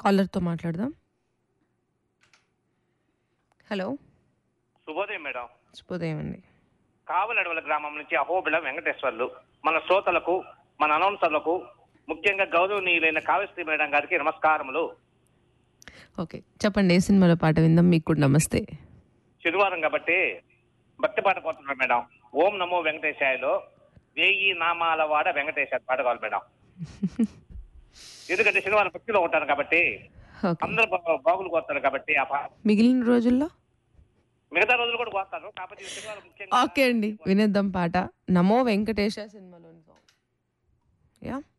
కాలర్‌తో మాట్లాడదాం. హలో. శుభోదయం మేడం. శుభోదయం అండి. కావలడవల గ్రామం నుంచి అహోబిళం వెంకటేశ్వర్లు. మన శ్రోతలకు, మన అనౌన్సర్లకు, ముఖ్యంగా గౌరవనీయులైన కావ్యశ్రీ మేడం గారికి నమస్కారములు. ఓకే. చెప్పండి, ఏ సినిమాలో పాట విందాం? మీకు కూడా నమస్తే. శనివారం కాబట్టి భక్తి పాట కోరుతున్నాడు మేడం. ఓం నమో వెంకటేశాయలో 1000 నామాల వాడ వెంకటేశ్వర పాట కావాలి మేడం. ఎందుకంటే శనివారం భక్తిలో ఉంటాను కాబట్టి ఓకే. అందరూ బాగులు కోరుతారు కాబట్టి ఆ పాట మిగిలిన రోజుల్లో మిగతా రోజులు కూడా కోరుతాను. కాకపోతే ఈ శనివారం ముఖ్యంగా ఓకే అండి, వినేద్దాం పాట. నమో వెంకటేశ సినిమాలోని సాంగ్. యా.